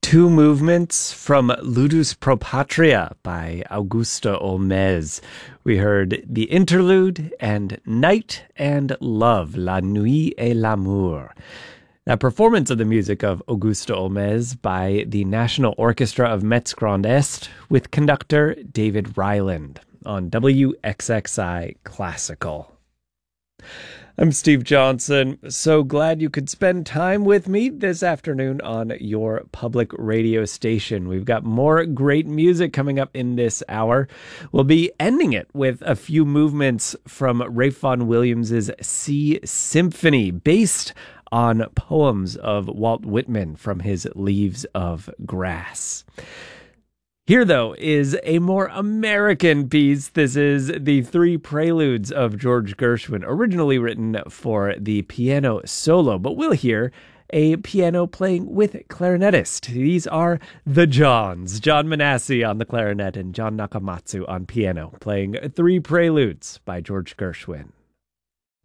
Two movements from Ludus Pro Patria by Augusto Olmez. We heard The Interlude and Night and Love, La Nuit et l'Amour. That performance of the music of Augusto Olmez by the National Orchestra of Metz Grand Est with conductor David Ryland on WXXI Classical. I'm Steve Johnson. So glad you could spend time with me this afternoon on your public radio station. We've got more great music coming up in this hour. We'll be ending it with a few movements from Ralph Vaughan Williams's Sea Symphony, based on poems of Walt Whitman from his Leaves of Grass. Here, though, is a more American piece. This is the Three Preludes of George Gershwin, originally written for the piano solo, but we'll hear a piano playing with clarinetist. These are the Johns, John Manassi on the clarinet and John Nakamatsu on piano, playing Three Preludes by George Gershwin.